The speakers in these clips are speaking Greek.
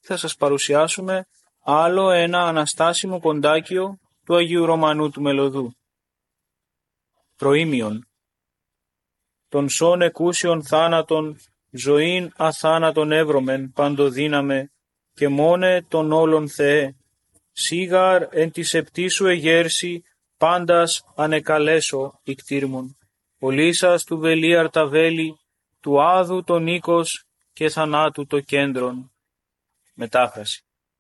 θα σας παρουσιάσουμε άλλο ένα αναστάσιμο κοντάκιο του Αγίου Ρωμανού του Μελωδού. Προήμιον. Τον σών εκούσιον θάνατον, ζωήν αθάνατον εύρωμεν παντοδύναμε, και μόνε τον όλων Θεέ. Σίγαρ εν της επτήσου εγέρση, πάντας ανεκαλέσω ικτήρμον. Ολίσας του βελίαρ τα βέλη, του άδου τον οίκος και θανάτου το κέντρον. Μετάφραση.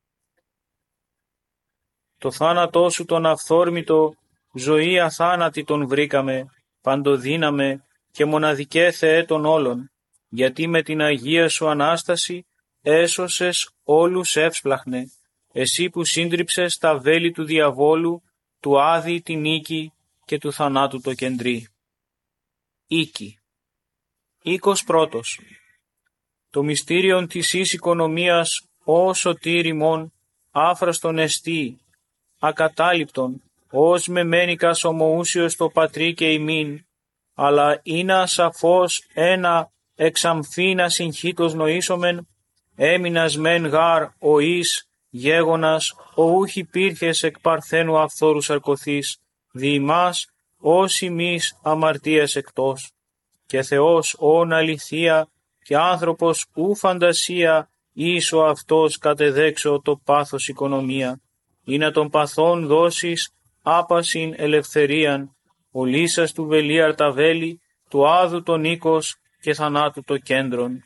Το θάνατό σου τον αυθόρμητο, ζωή αθάνατη τον βρήκαμε, παντοδύναμε και μοναδικέ Θεέ των όλων, γιατί με την Αγία σου Ανάσταση έσωσες όλους εύσπλαχνε, εσύ που σύντριψες τα βέλη του διαβόλου, του άδη την νίκη και του θανάτου το κεντρί. Οίκη. Οίκος πρώτος. Το μυστήριον της εις οικονομίας, ο σωτήρ ημών, άφραστον εστί, ακατάληπτον, ως με μένικας ομοούσιος το πατρί και ημίν, αλλά είναι σαφώς ένα εξαμφίνα συγχύτως νοήσομεν, έμεινας μεν γάρ ο εις γέγονας, ο ούχ υπήρχες εκ παρθένου αυθόρου σαρκωθείς, δι' ημάς ως ημείς αμαρτίας εκτός, και Θεός όν αληθεία και άνθρωπος ου φαντασία, ίσο αυτός κατεδέξω το πάθος οικονομία, ή να των παθών δώσεις άπασιν ελευθερίαν, ο λύσας του βελίαρ τα βέλη, του άδου τον οίκος και θανάτου το κέντρον.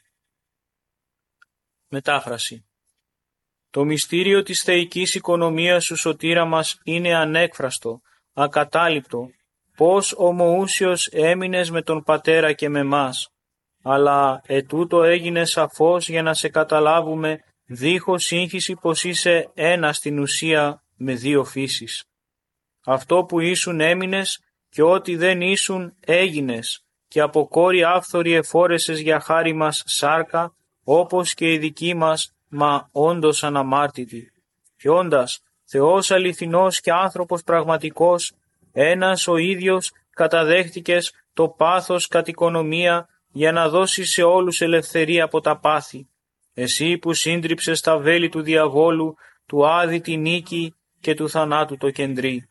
Μετάφραση. Το μυστήριο της θεϊκής οικονομίας σου σωτήρα μας είναι ανέκφραστο, ακατάληπτο, πως ομοούσιος έμεινες με τον Πατέρα και με μας, αλλά ετούτο έγινε σαφώς για να σε καταλάβουμε δίχως σύγχυση πως είσαι ένα στην ουσία με δύο φύσεις. Αυτό που ήσουν έμεινες και ό,τι δεν ήσουν έγινες, και από κόρη άφθορη εφόρεσες για χάρη μας σάρκα, όπως και η δική μας, μα όντως αναμάρτητη. Και όντας Θεός αληθινός και άνθρωπος πραγματικός, ένας ο ίδιος καταδέχτηκες το πάθος κατ' οικονομία για να δώσεις σε όλους ελευθερία από τα πάθη. Εσύ που σύντριψες τα βέλη του διαβόλου, του άδη τη νίκη και του θανάτου το κεντρί.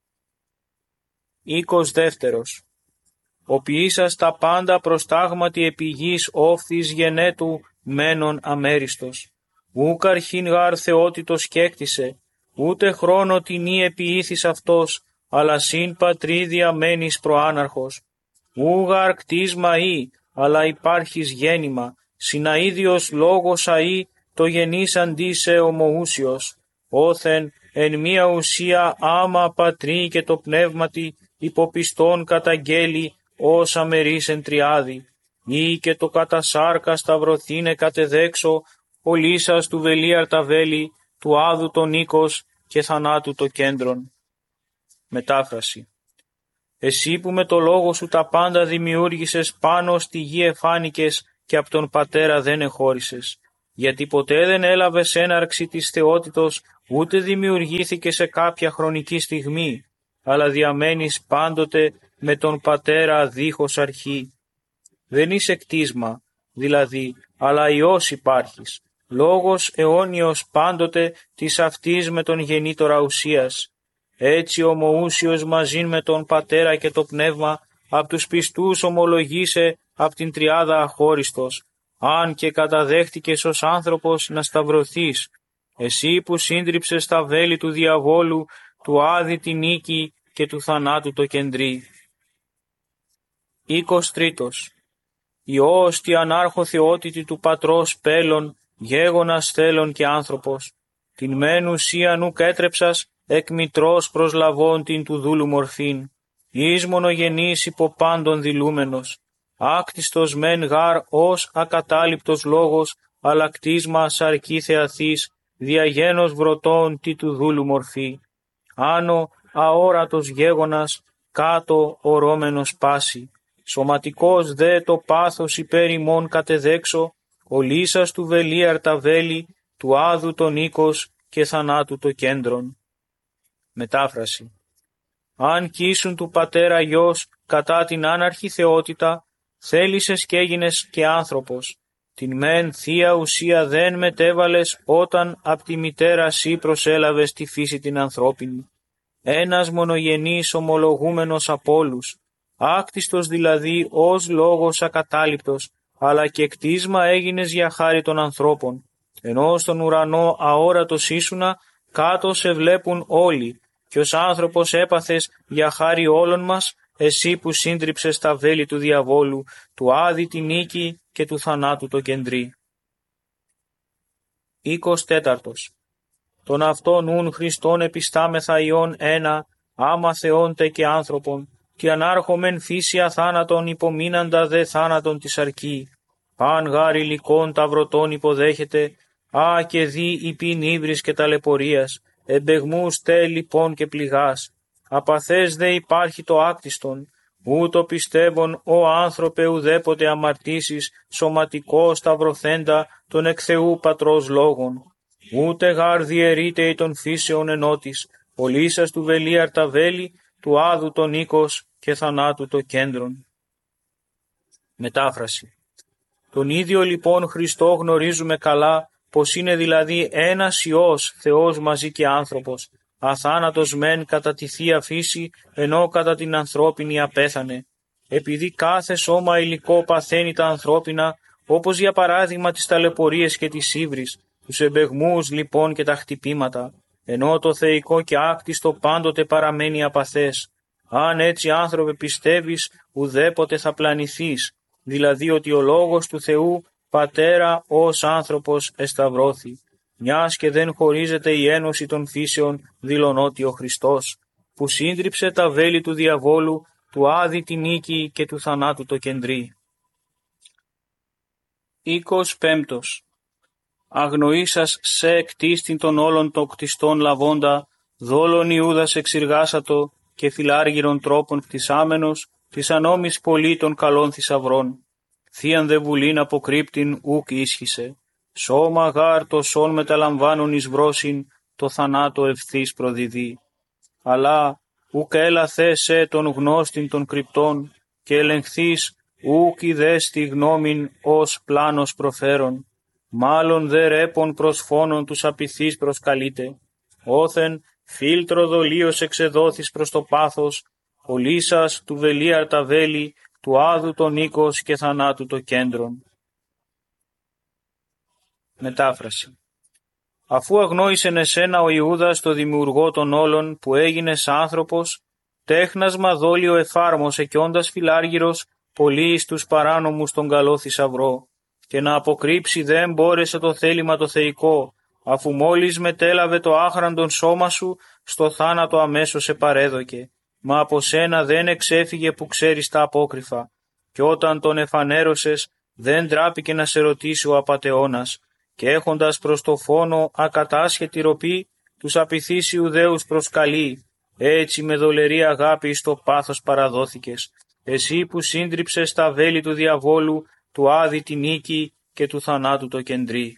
Οίκος δεύτερος. Ο ποιήσας τα πάντα προστάγματι επί γης όφθης γενέτου μένον αμέριστος. Ούκ αρχήν γάρ θεότητος κέκτησε, ούτε χρόνο τινή επιήθης αυτός, αλλά συν πατρίδια μένεις προάναρχος. Ούγαρ κτίσμα ή, αλλά υπάρχεις γέννημα, συναίδιος λόγος αή, το γενής αντίσε ομοούσιος. Όθεν εν μία ουσία άμα πατρί και το πνεύματι, υποπιστών καταγγέλει, ως αμερής εν τριάδη. Ή και το κατά σάρκα σταυρωθήνε κατεδέξω, ο λύσας του βελίαρ τα βέλη, του άδου τον οίκος και θανάτου το κέντρον. Μετάφραση. Εσύ που με το λόγο σου τα πάντα δημιούργησες, πάνω στη γη εφάνηκες και από τον Πατέρα δεν εχώρισες. Γιατί ποτέ δεν έλαβες έναρξη της θεότητος, ούτε δημιουργήθηκε σε κάποια χρονική στιγμή, αλλά διαμένεις πάντοτε με τον Πατέρα δίχως αρχή. Δεν είσαι κτίσμα, δηλαδή, αλλά Υιός υπάρχεις, λόγος αιώνιος πάντοτε της αυτής με τον γεννήτορα ουσίας. Έτσι ομοούσιος μαζίν με τον Πατέρα και το Πνεύμα, απ' τους πιστούς ομολογείσαι απ' την τριάδα αχώριστος, αν και καταδέχτηκες ως άνθρωπος να σταυρωθείς, εσύ που σύντριψες τα βέλη του διαβόλου, του άδη τη νίκη και του θανάτου το κεντρί. Οίκος τρίτος. Υιός τη ανάρχο θεότητη του Πατρός πέλων, γέγονας θέλων και άνθρωπος. Την μεν ουσίαν ουκ έτρεψας, εκ μητρός προσλαβών την του δούλου μορφήν. Εις μονογενής υπό πάντων δηλούμενος. Άκτιστος μεν γάρ ως ακατάληπτος λόγος, αλλά κτίσμα σαρκή θεαθής, διαγένος βρωτών τι του δούλου μορφή. Άνω αόρατος γέγονας, κάτω ορώμενος πάση. Σωματικός δε το πάθος υπέρ ημών κατεδέξω, ο λύσας του βελίαρ τα βέλη, του άδου τον οίκος και θανάτου το κέντρον. Μετάφραση. Αν κοίσουν του Πατέρα Υιός κατά την άναρχη θεότητα, θέλησες κι έγινες και άνθρωπος. Την μεν θεία ουσία δεν μετέβαλες όταν απ' τη μητέρα σύ προσέλαβες τη φύση την ανθρώπινη. Ένας μονογενής ομολογούμενος από όλους, άκτιστος δηλαδή ως λόγος ακατάληπτος, αλλά και κτίσμα έγινες για χάρη των ανθρώπων, ενώ στον ουρανό αόρατος ήσουνα, κάτω σε βλέπουν όλοι, και ως άνθρωπος έπαθες για χάρη όλων μας, εσύ που σύντριψες τα βέλη του διαβόλου, του άδη τη νίκη και του θανάτου το κεντρί. 24. Τον αυτόν ουν Χριστόν επιστάμεθα ιών ένα, άμα Θεόντε και άνθρωπον, και ανάρχομεν φύση αθάνατον υπομείναντα δε θάνατον της αρκή. Παν γάρ υλικών ταυρωτών υποδέχεται, α και δι υπήν ύβρις και ταλαιπωρίας, εμπεγμούς τε λοιπόν και πληγάς. Απαθές δε υπάρχει το άκτιστον, ούτω πιστεύων ο άνθρωπε ουδέποτε αμαρτήσεις σωματικό σταυρωθέντα τον εκ Θεού Πατρός λόγων. Ούτε γάρ διαιρείται ει των φύσεων ενότης, πολύσας του βελίαρ τα βέλη, του άδου τον οίκος και θανάτου το κέντρον. Μετάφραση. Τον ίδιο λοιπόν Χριστό γνωρίζουμε καλά, πως είναι δηλαδή ένας Υιός, Θεός μαζί και άνθρωπος, αθάνατος μεν κατά τη Θεία Φύση, ενώ κατά την ανθρώπινη απέθανε. Επειδή κάθε σώμα υλικό παθαίνει τα ανθρώπινα, όπως για παράδειγμα τις ταλαιπωρίες και τις ύβρις, τους εμπεγμούς λοιπόν και τα χτυπήματα, ενώ το θεϊκό και άκτιστο πάντοτε παραμένει απαθές. Αν έτσι άνθρωπε πιστεύεις, ουδέποτε θα πλανηθείς, δηλαδή ότι ο Λόγος του Θεού Πατέρα ως άνθρωπος εσταυρώθη, μιας και δεν χωρίζεται η ένωση των φύσεων δηλωνότι ο Χριστός, που σύντριψε τα βέλη του διαβόλου, του άδη τη νίκη και του θανάτου το κεντρί. 25. Αγνοήσας σε εκτίστην των όλων των κτιστών λαβώντα, δόλων Ιούδας εξηργάσατο και φιλάργυρων τρόπων κτισάμενος, της ανόμης πολύ των καλών θησαυρών. Θείαν δε βουλήν αποκρύπτην ουκ ίσχυσε, σώμα γάρ το σών μεταλαμβάνουν εις βρόσιν, το θανάτο ευθύς προδιδεί. Αλλά ουκ έλαθε σε τον γνώστην των κρυπτών, και ελεγχθείς ουκ ιδές τη γνώμην ως πλάνος προφέρον. Μάλλον δε ρέπον προς φόνον τους απειθείς προσκαλείται, όθεν φίλτρο δολίος εξεδόθης προς το πάθος, πολύσας του βελίαρ τα βέλη, του άδου τον οίκος και θανάτου το κέντρον. Μετάφραση. Αφού αγνόησεν εσένα ο Ιούδας το δημιουργό των όλων που έγινες άνθρωπος, τέχνασμα δόλιο εφάρμοσε κι όντας φιλάργυρος πολύ εις τους παράνομους τον καλό θησαυρό, και να αποκρύψει δεν μπόρεσε το θέλημα το θεϊκό, αφού μόλις μετέλαβε το άχραντον σώμα σου, στο θάνατο αμέσως σε παρέδοκε, μα από σένα δεν εξέφυγε που ξέρεις τα απόκρυφα, και όταν τον εφανέρωσες δεν τράπηκε να σε ρωτήσει ο απατεώνας, και έχοντας προς το φόνο ακατάσχετη ροπή, τους απειθείς Ιουδαίους προσκαλεί, έτσι με δολερή αγάπη στο πάθος παραδόθηκες, εσύ που σύντριψες τα βέλη του διαβόλου, του άδη τη νίκη και του θανάτου το κεντρί.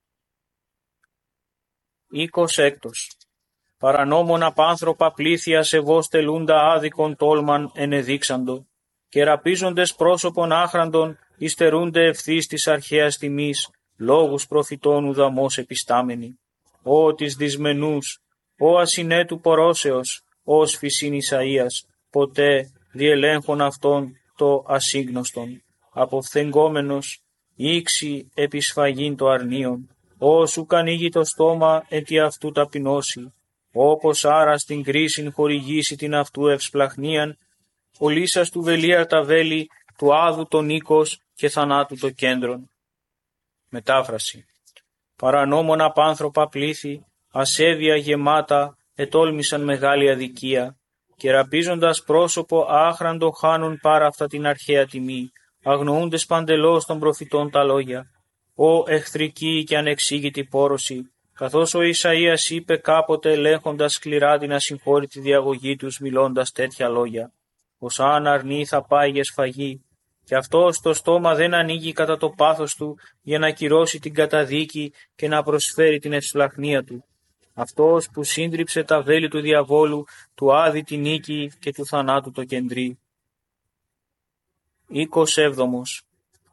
26. Παρανόμων απάνθρωπα πλήθεια σεβώς τελούντα άδικον τόλμαν ενεδείξαντο, και ραπίζοντες πρόσωπον άχραντον υστερούνται ευθύς της αρχαίας τιμής, λόγους προφητών ουδαμός επιστάμενοι. Ω της δυσμενούς, ω ασυνέτου πορώσεως, ως φυσίν Ισαΐας, ποτέ διελέγχον αυτόν το ασύγνωστον, αποφθεγγόμενος, ήξη επισφαγήν το αρνίον, όσου ανοίγει το στόμα ετι αυτού ταπεινώσει, όπως άρα στην κρίσιν χορηγήσει την αυτού ευσπλαχνίαν, ολίσας του βελίαρ τα βέλη, του άδου τον οίκος και θανάτου το κέντρον. Μετάφραση. Παρανόμων απάνθρωπα πλήθη, ασέβεια γεμάτα, ετόλμησαν μεγάλη αδικία, και ραπίζοντας πρόσωπο άχραντο χάνουν πάρα αυτά την αρχαία τιμή, αγνοούντες παντελώς των προφητών τα λόγια. Ω εχθρική και ανεξήγητη πόρωση, καθώς ο Ισαΐας είπε κάποτε ελέγχοντας σκληρά την ασυγχώρητη διαγωγή τους μιλώντας τέτοια λόγια, πως αν αρνεί θα πάει για σφαγή, και αυτός το στόμα δεν ανοίγει κατά το πάθος του για να κυρώσει την καταδίκη και να προσφέρει την ευσπλαχνία του. Αυτός που σύντριψε τα βέλη του διαβόλου, του άδη τη νίκη και του θανάτου το κεντρί. 27.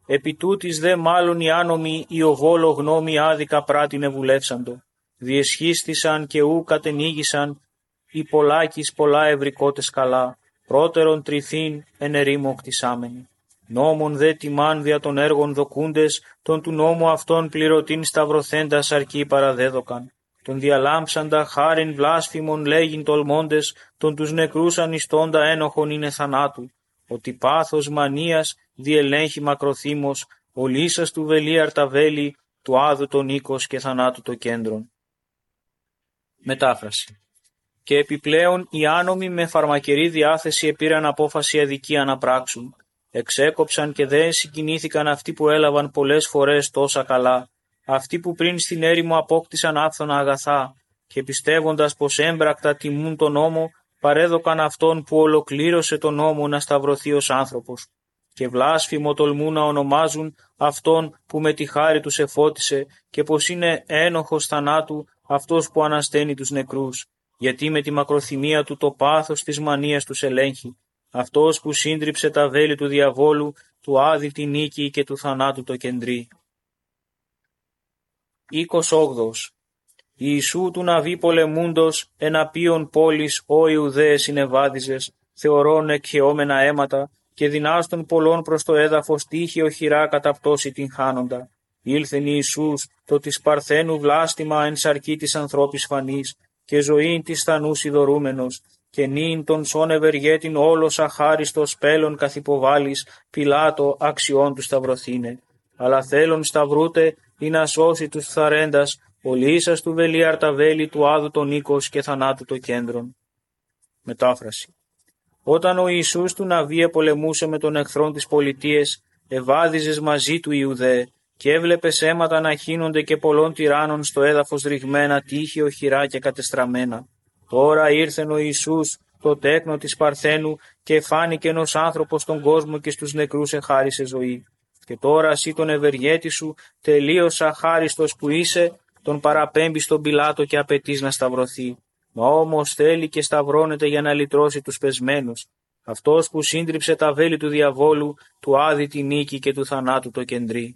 Επί τούτης δε μάλλον οι άνομοι οι οβόλο γνώμη άδικα πράτην ευουλεύσαντο. Διεσχίστησαν και ου κατενήγησαν οι πολλάκις πολλά ευρικότες καλά, πρώτερον τριθήν εν ερήμο κτισάμενοι. Νόμον δε τιμάν δια των έργων δοκούντες, τον του νόμου αυτών πληρωτήν σταυρωθέντα αρκεί παραδέδοκαν. Τον διαλάμψαντα χάριν βλάσφημον λέγειν τολμώντες, τον τους νεκρούς ανιστώντα ένοχον είναι θανάτου. Ότι πάθος μανίας διελέγχει μακροθύμος, ο λύσας του βελίαρ τα βέλη, του άδου τον οίκος και θανάτου το κέντρον. Μετάφραση. Και επιπλέον οι άνομοι με φαρμακερή διάθεση επήραν απόφαση αδικία να πράξουν. Εξέκοψαν και δεν συγκινήθηκαν αυτοί που έλαβαν πολλές φορές τόσα καλά, αυτοί που πριν στην έρημο απόκτησαν άφθονα αγαθά και πιστεύοντας πως έμπρακτα τιμούν τον νόμο, παρέδωκαν αυτόν που ολοκλήρωσε τον νόμο να σταυρωθεί ως άνθρωπος. Και βλάσφημο τολμούν να ονομάζουν αυτόν που με τη χάρη τους εφώτισε και πως είναι ένοχος θανάτου αυτός που ανασταίνει τους νεκρούς, γιατί με τη μακροθυμία του το πάθος της μανίας τους ελέγχει, αυτός που σύντριψε τα βέλη του διαβόλου, του άδη τη νίκη και του θανάτου το κεντρί. 28. Ιησού του ναβί πολεμούντος εναπίον πόλης ο Ιουδαίες συνεβάδιζες, θεωρών εκχεόμενα αίματα και δυνάστων πολλών προς το έδαφος τύχη οχυρά καταπτώσει την χάνοντα. Ήλθεν Ιησούς το της παρθένου βλάστημα εν σαρκή της ανθρώπης φανής και ζωήν της θανούς ειδωρούμενος και νυν τον σον ευεργέτην όλος αχάριστος πέλων καθυποβάλλεις Πιλάτο αξιών του σταυρωθήνε. Αλλά θέλον σταυρούτε ή να σώσει τους φθαρέντας, ο λύσας του βελίαρ τα βέλη του άδου τον οίκος και θανάτου το κέντρον. Μετάφραση. Όταν ο Ιησούς του Ναβί πολεμούσε με τον εχθρόν της πολιτείας, ευάδιζες μαζί του Ιουδαίε και έβλεπες αίματα να χύνονται και πολλών τυράννων στο έδαφος ρηγμένα, τείχη οχυρά και κατεστραμμένα. Τώρα ήρθεν ο Ιησούς, το τέκνο της Παρθένου, και φάνηκε ενός άνθρωπος στον κόσμο και στους νεκρούς εχάρισε ζωή. Και τώρα εσύ τον ευεργέτη σου, τελείως αχάριστος που είσαι, τον παραπέμπει στον Πιλάτο και απαιτείς να σταυρωθεί. Μα όμως θέλει και σταυρώνεται για να λυτρώσει τους πεσμένους. Αυτός που σύντριψε τα βέλη του διαβόλου, του άδει τη νίκη και του θανάτου το κεντρί.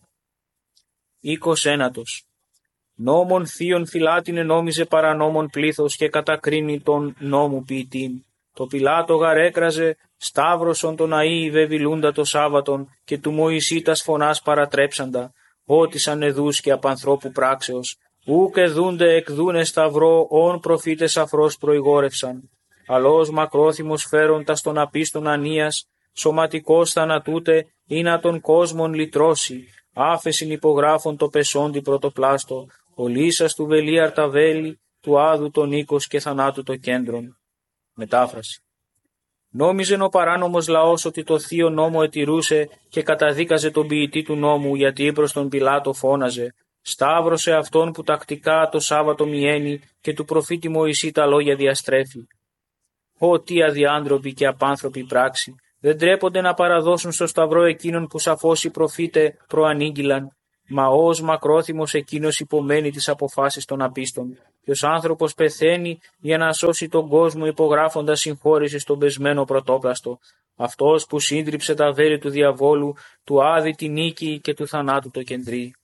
29. Νόμων θείων φυλάτινε νόμιζε παρανόμων πλήθος και κατακρίνει τον νόμου ποιητήν. Το Πιλάτο γαρέκραζε, σταύρωσον τον αΐ βεβηλούντα το Σάββατον και του Μωυσή τας φωνάς παρατρέψαντα, ότισαν εδούς και απ' ανθρώπου πράξεως. Ούκ εδούνται εκδούνε σταυρό, όν προφήτες αφρός προηγόρευσαν. Αλός μακρόθυμος φέροντας τον απίστον ανίας, σωματικός θανατούτε ή να τον κόσμον λυτρώσει. Άφεσιν υπογράφων το πεσόντι πρωτοπλάστο, ο λύσας του βελίαρ τα βέλη, του άδου τον οίκος και θανάτου το κέντρον. Μετάφραση. Νόμιζεν ο παράνομος λαός ότι το θείο νόμο ετηρούσε και καταδίκαζε τον ποιητή του νόμου, γιατί προς τον Πιλάτο φώναζε. Σταύρωσε αυτόν που τακτικά το Σάββατο μιαίνει και του προφήτη Μωυσή τα λόγια διαστρέφει. Ω τι αδιάντροποι και απάνθρωποι πράξη, δεν τρέπονται να παραδώσουν στο σταυρό εκείνον που σαφώς οι προφήτε προανήγγυλαν, μα ως μακρόθυμος εκείνος υπομένει τις αποφάσεις των απίστων. Ποιος άνθρωπος πεθαίνει για να σώσει τον κόσμο υπογράφοντας συγχώρηση στον πεσμένο πρωτόπλαστο, αυτός που σύντριψε τα βέλη του διαβόλου, του άδει τη νίκη και του θανάτου το κεντρί.